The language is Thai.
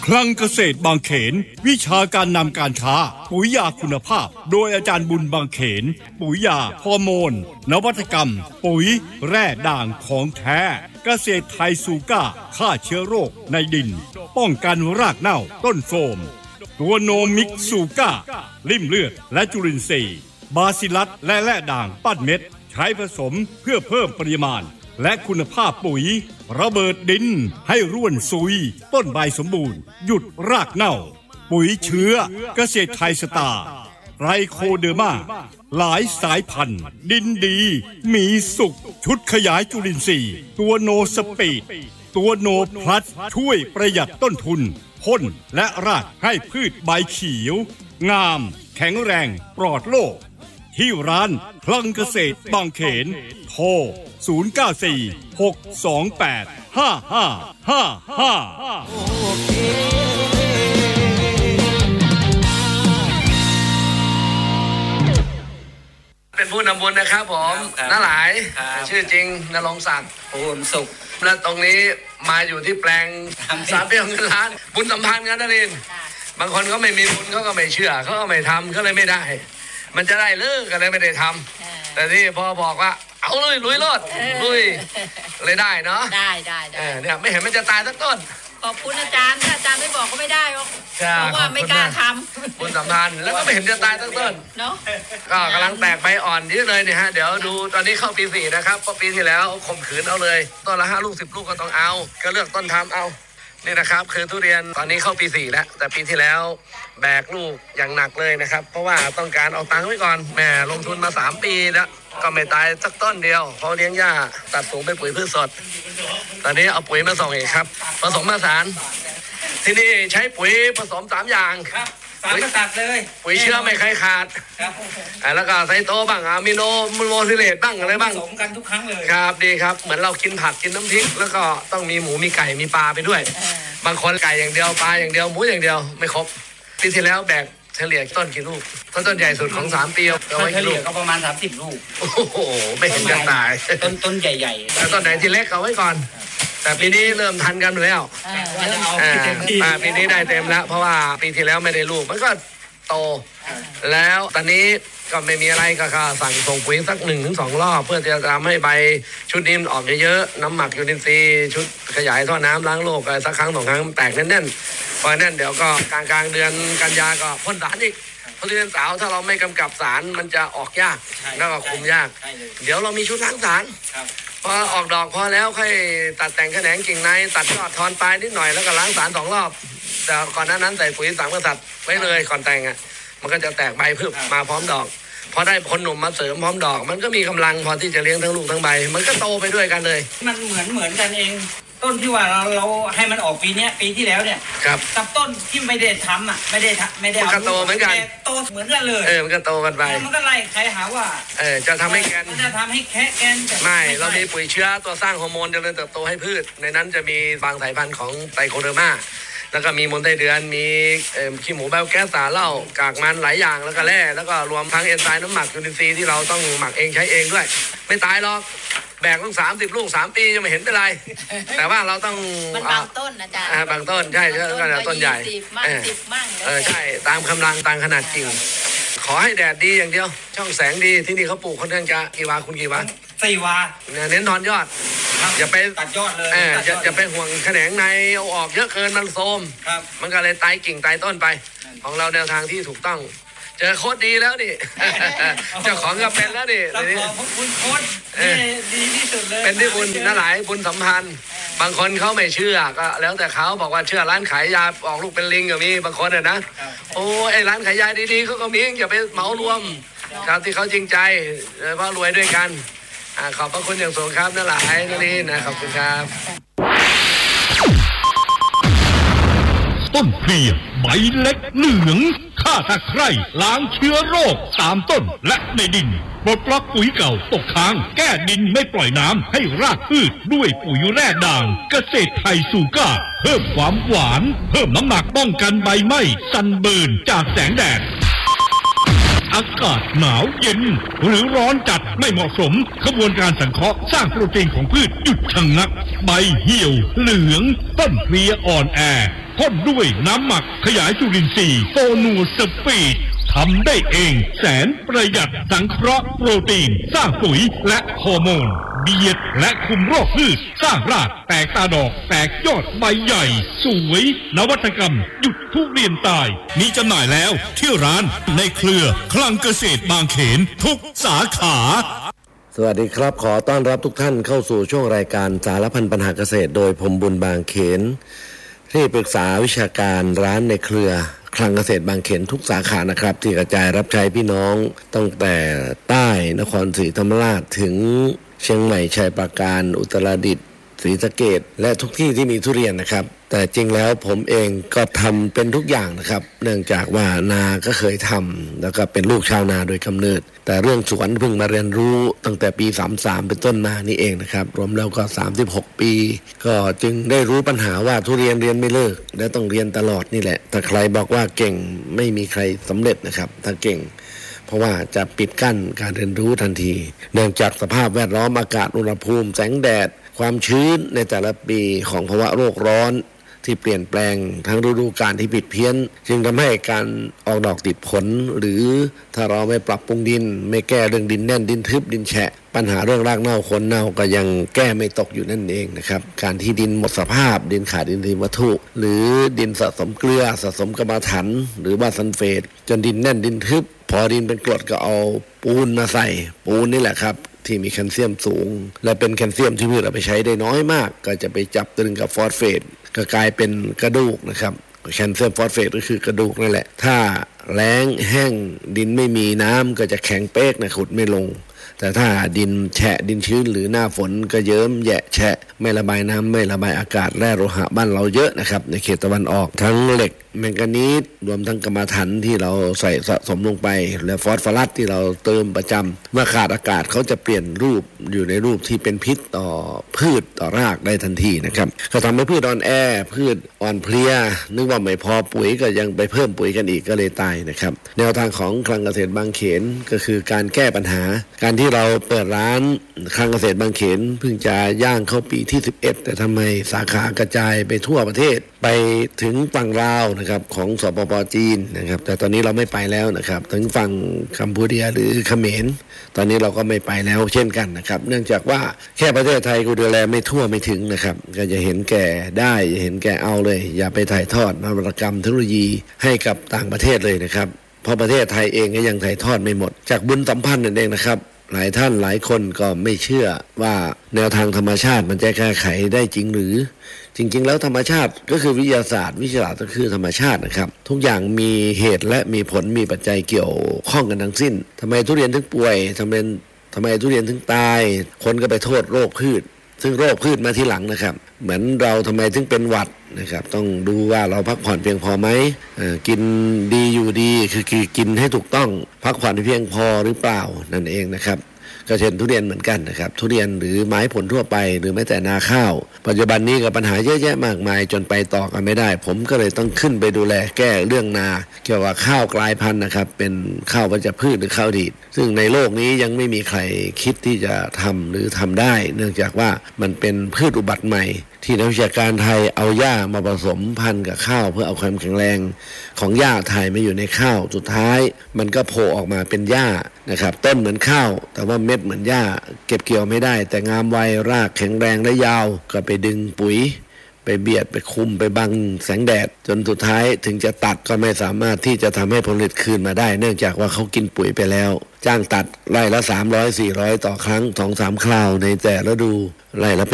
คลังเกษตรบางเขนวิชาการนำการค้าปุ๋ยยาคุณภาพโดยอาจารย์บุญบางเขนปุ๋ยยาฮอร์โมนนวัตกรรมปุ๋ยแร่ด่างของแท้เกษตรไทยซูก้าฆ่าเชื้อโรคในดินป้องกันรากเน่าต้นโทรมตัวโนมิกซูก้าลิ่มเลือดและจุลินทรีย์บาซิลัสและแร่ด่างปั้นเม็ดใช้ผสมเพื่อเพิ่มปริมาณและคุณภาพปุ๋ยระเบิดดินให้ร่วนซุยต้นใบสมบูรณ์หยุดรากเน่าปุ๋ยเชื้อเกษตรไทยสตาร์ไรโคเดอร์มาหลายสายพันธุ์ดินดีมีสุขชุดขยายจุลินทรีย์ตัวโนสปีดตัวโนพลัสช่วยประหยัดต้นทุนพ่นและรากให้พืชใบเขียวงามแข็งแรงปลอดโรคที่ร้านคลังเกษตรบางเขนโทร094 628 5555 เป็นผู้นำบุญนะครับผมน้าหลายชื่อจริงณรงค์ศักดิ์ภูลสุขและตรงนี้มาอยู่ที่แปลง3 ปีเงินล้านบุญสัมพันธ์กันนั่นเองบางคนเขาไม่มีบุญเขาก็ไม่เชื่อเขาก็ไม่ทำก็เลยไม่ได้มันจะได้เลิกก็เลยไม่ได้ทำแต่ที่พอบอกว่าเอาเลยลุยรอดลุยเลยได้เนาะได้เนี่ยไม่เห็นมันจะตายสักต้นขอบคุณอาจารย์ถ้าอาจารย์ไม่บอกก็ไม่ได้หรอกเพราะว่าไม่กล้าทำบุญสัมพันธ์แล้วก็ไม่เห็นจะตายสักต้นเนาะก็กำลังแตกใบอ่อนเยอะเลยเนี่ยฮะเดี๋ยวดูตอนนี้เข้าปี 4นะครับเพราะปีที่แล้วข่มขืนเอาเลยต้นละ5 ลูก 10 ลูกก็ต้องเอาก็เลือกต้นทำเอานี่นะครับคือทุเรียนตอนนี้เข้าปี 4แล้วแต่ปีที่แล้วแบกลูกอย่างหนักเลยนะครับเพราะว่าต้องการเอาตังค์ไว้ก่อนแม่ลงทุนมา3 ปีแล้วก็ไม่ตายสักต้นเดียวเพราะเลี้ยงหญ้าตัดสูงเป็นปุ๋ยพืชสดตอนนี้เอาปุ๋ยมาส่งอีกครับผสมผสานที่นี่ใช้ปุ๋ยผสม3 อย่างครับ3 กระตัดเลยปุ๋ยเชื้อไม่เคยขาดแล้วก็ไซโตบ้างอะมิโนโมซิเลตบ้างอะไรบ้างผสมกันทุกครั้งเลยครับดีครับเหมือนเรากินผักกินน้ำพริกแล้วก็ต้องมีหมูมีไก่มีปลาไปด้วยบางคนไก่อย่างเดียวปลาอย่างเดียวหมูอย่างเดียวไม่ครบปีที่แล้วแบกเฉลี่ยต้นกี่ลูกต้นใหญ่สุดของ3 ปีเอาไว้เฉลี่ยก็ประมาณ30 ลูกโอ้โหไม่เห็นจะตายต้นใหญ่ๆแล้วต้นไหนที่เล็กเอาไว้ก่อนแต่ปีนี้เริ่มทันกันแล้วปีนี้ได้เต็มแล้วเพราะว่าปีที่แล้วไม่ได้ลูกมันก็โตแล้วตอนนี้ก็ไม่มีอะไรก็สั่งส่งปุ๋ยสัก 1-2 รอบเพื่อจะทำให้ใบชุดนี้ออกเยอะๆน้ำหมักยูนินทรีย์ชุดขยายท่อน้ำล้างโรคสักครั้ง 2 ครั้งแตกแน่นๆพอแน่นเดี๋ยวก็กลางเดือนกันยาก็พ่นสารอีกเพราะทุเรียนสาวถ้าเราไม่กำกับสารมันจะออกยากแล้วก็คุมยากเดี๋ยวเรามีชุดล้างสารพอออกดอกพอแล้วค่อยตัดแต่งแขนงกิ่งในตัดยอดทอนปลายนิดหน่อยแล้วก็ล้างสาร2 รอบแต่ก่อนนั้นใส่ปุ๋ย3 กระสัดไว้เลยก่อนแต่งอ่ะมันก็จะแตกใบพึบมาพร้อมดอกพอได้คนหนุ่มมาเสริมพร้อมดอกมันก็มีกำลังพอที่จะเลี้ยงทั้งลูกทั้งใบมันก็โตไปด้วยกันเลยมันเหมือนกันเองต้นที่ว่าเราให้มันออกปีนี้ปีที่แล้วเนี่ยกับต้นที่ไม่ได้ทำอ่ะไม่ได้มันก็โตเหมือนกันโตเหมือนกันเลยมันก็โตกันไปมันก็ไล่ใครหาว่าจะทำให้แกนจะทำให้แค่แกนไม่เรามีปุ๋ยเชื้อตัวสร้างฮอร์โมนเจริญเติบโตให้พืชในนั้นจะมีบางสายพันธุ์ของไตโคเดอร์มาแล้วก็มีมูลไส้เดือนมีขี้หมูไบโอแก๊สสารเหล้ากากมันหลายอย่างแล้วก็แร่แล้วก็รวมทั้งเอนไซม์น้ำหมักยูนินทรีย์ที่เราต้องหมักเองใช้เองด้วยไม่ตายหรอกแบกลูก30 ลูก3 ปียังไม่เห็นเป็นไรแต่ว่าเราต้องมันบางต้นอาจารย์บางต้นใช่ก็ต้นใหญ่ใช่ตามกำลังตามขนาดกิ่งขอให้แดดดีอย่างเดียวช่องแสงดีที่นี่เขาปลูกค่อนข้างจะกี่วาคุณกี่วา 4 วาเน้นทอนยอดอย่าไปตัดยอดเลยอย่าไปห่วงแขนงในเอาออกเยอะเกินมันโทรมมันก็เลยตายกิ่งตายต้นไปของเราแนวทางที่ถูกต้องเจอโค้ดดีแล้วดิเจ้าของก็เป็นแล้วดิคุณโค้ดดีที่สุดเลยเป็นที่บุญน่าหลายบุญสัมพันธ์บางคนเขาไม่เชื่อก็แล้วแต่เขาบอกว่าเชื่อร้านขายยาออกลูกเป็นลิงก็มีบางคนนะโอ้ไอ้ร้านขายยาดีๆเขาก็มีอย่าไปเหมารวมครับที่เขาจริงใจเพราะรวยด้วยกันขอบพระคุณอย่างสูงครับน่าหลายนี่นะขอบคุณครับต้นเพลียใบเล็กเหลืองฆ่าตะไคร่ล้างเชื้อโรคตามต้นและในดินปลดล็อกปุ๋ยเก่าตกค้างแก้ดินไม่ปล่อยน้ำให้รากพืชด้วยปุ๋ยแร่ด่างเกษตรไทยซูก้าเพิ่มความหวานเพิ่มน้ำหนักป้องกันใบไหม้ซันเบิร์นจากแสงแดดอากาศหนาวเย็นหรือร้อนจัดไม่เหมาะสมกระบวนการสังเคราะห์สร้างโปรตีนของพืชหยุดชะงักใบเหี่ยวเหลืองต้นเพลียอ่อนแอพ่นด้วยน้ำหมักขยายจุลินทรีย์โตนูสปีดทำได้เองแสนประหยัดสังเคราะห์โปรตีนสร้างปุ๋ยและฮอร์โมนเบียดและคุมโรคพืชสร้างรากแตกตาดอกแตกยอดใบใหญ่สวยนวัตกรรมหยุดทุเรียนตายมีจำหน่ายแล้วที่ร้านในเครือคลังเกษตรบางเขนทุกสาขาสวัสดีครับขอต้อนรับทุกท่านเข้าสู่ช่วงรายการสารพันปัญหาเกษตรโดยผมบุญบางเขนที่ปรึกษาวิชาการร้านในเครือคลังเกษตรบางเขนทุกสาขานะครับที่กระจายรับใช้พี่น้องตั้งแต่ใต้นครศรีธรรมราชถึงเชียงใหม่ชัยปราการอุตรดิตถ์ศรีสะเกษและทุกที่ที่มีทุเรียนนะครับแต่จริงแล้วผมเองก็ทำเป็นทุกอย่างนะครับเนื่องจากว่านาก็เคยทำแล้วก็เป็นลูกชาวนาโดยกำเนิดแต่เรื่องสวนเพิ่งมาเรียนรู้ตั้งแต่ปี33เป็นต้นมานี่เองนะครับรวมแล้วก็36ปีก็จึงได้รู้ปัญหาว่าทุเรียนเรียนไม่เลิกและต้องเรียนตลอดนี่แหละถ้าใครบอกว่าเก่งไม่มีใครสำเร็จนะครับถ้าเก่งเพราะว่าจะปิดกั้นการเรียนรู้ทันทีเนื่องจากสภาพแวดล้อมอากาศอุณหภูมิแสงแดดความชื้นในแต่ละปีของภาวะโลกร้อนที่เปลี่ยนแปลงทั้งฤดูกาลที่ผิดเพี้ยนจึงทำให้การออกดอกติดผลหรือถ้าเราไม่ปรับปรุงดินไม่แก้เรื่องดินแน่นดินทึบดินแฉะปัญหาเรื่องรากเน่าโคนเน่าก็ยังแก้ไม่ตกอยู่นั่นเองนะครับการที่ดินหมดสภาพดินขาดอินทรีย์วัตถุหรือดินสะสมเกลือสะสมกรรมฐานหรือว่าซัลเฟตจนดินแน่นดินทึบพอดินเป็นกรดก็เอาปูนมาใส่ปูนนี่แหละครับที่มีแคลเซียมสูงและเป็นแคลเซียมที่พืชเอาไปใช้ได้น้อยมากก็จะไปจับตึงกับฟอสเฟตก็กลายเป็นกระดูกนะครับแคลเซียมฟอสเฟตก็คือกระดูกนั่นแหละถ้าแล้งแห้งดินไม่มีน้ำก็จะแข็งเป๊กนะขุดไม่ลงแต่ถ้าดินแฉะดินชื้นหรือหน้าฝนก็เยิ้มแยะแฉะไม่ระบายน้ำไม่ระบายอากาศแร่โลหะบ้านเราเยอะนะครับในเขตตะวันออกทั้งเหล็กแมงกานีสรวมทั้งกรรมฐานที่เราใส่สะสมลงไปและฟอสฟอรัสที่เราเติมประจำเมื่อขาดอากาศเขาจะเปลี่ยนรูปอยู่ในรูปที่เป็นพิษต่อพืชต่อรากได้ทันทีนะครับก็ทำให้พืชอ่อนแอพืชอ่อนเพลียนึกว่าไม่พอปุ๋ยก็ยังไปเพิ่มปุ๋ยกันอีกก็เลยตายนะครับแนวทางของคลังเกษตรบางเขนก็คือการแก้ปัญหาการที่เราเปิดร้านคลังเกษตรบางเขนเพิ่งจะย่างเข้าปีที่11แต่ทำไมสาขากระจายไปทั่วประเทศไปถึงฝั่งลาวนะครับของสปป.จีนนะครับแต่ตอนนี้เราไม่ไปแล้วนะครับถึงฝั่งกัมพูชาหรือเขมรตอนนี้เราก็ไม่ไปแล้วเช่นกันนะครับเนื่องจากว่าแค่ประเทศไทยกูดูแลไม่ทั่วไม่ถึงนะครับก็จะเห็นแก่ได้อย่าเห็นแก่เอาเลยอย่าไปถ่ายทอดนวัตกรรมเทคโนโลยีให้กับต่างประเทศเลยนะครับเพราะประเทศไทยเองก็ยังถ่ายทอดไม่หมดจากบุญสัมพันธ์นั่นเองนะครับหลายท่านหลายคนก็ไม่เชื่อว่าแนวทางธรรมชาติมันจะแก้ไขได้จริงหรือจริงๆแล้วธรรมชาติก็คือวิทยาศาสตร์วิทยาศาสตร์ก็คือธรรมชาตินะครับทุกอย่างมีเหตุและมีผลมีปัจจัยเกี่ยวข้องกันทั้งสิ้นทำไมทุเรียนถึงป่วยทำไมทุเรียนถึงตายคนก็ไปโทษโรคพืชซึ่งโรคพืชมาทีหลังนะครับเหมือนเราทำไมถึงเป็นหวัดนะครับต้องดูว่าเราพักผ่อนเพียงพอไหมกินดีอยู่ดีคือกินให้ถูกต้องพักผ่อนเพียงพอหรือเปล่านั่นเองนะครับก็เช่นทุเรียนเหมือนกันนะครับทุเรียนหรือไม้ผลทั่วไปหรือแม้แต่นาข้าวปัจจุบันนี้ก็ปัญหาเยอะแยะมากมายจนไปต่อกันไม่ได้ผมก็เลยต้องขึ้นไปดูแลแก้เรื่องนาเกี่ยวกับข้าวกลายพันธุ์นะครับเป็นข้าววัชพืชหรือข้าวดีดซึ่งในโลกนี้ยังไม่มีใครคิดที่จะทำหรือทำได้เนื่องจากว่ามันเป็นพืชอุบัติใหม่ที่นักวิชาการไทยเอาหญ้ามาผสมพันธุ์กับข้าวเพื่อเอาความแข็งแรงของหญ้าไทยมาอยู่ในข้าวสุดท้ายมันก็โผล่ออกมาเป็นหญ้านะครับต้นเหมือนข้าวแต่ว่าเม็ดเหมือนหญ้าเก็บเกี่ยวไม่ได้แต่งามไวรากแข็งแรงและยาวก็ไปดึงปุ๋ยไปเบียดไปคุมไปบังแสงแดดจนสุดท้ายถึงจะตัดก็ไม่สามารถที่จะทำให้ผลผลิตคืนมาได้เนื่องจากว่าเขากินปุ๋ยไปแล้วจ้างตัดไร่ละ300-400ต่อครั้ง 2-3 คราวในแต่ฤดูไร่ละ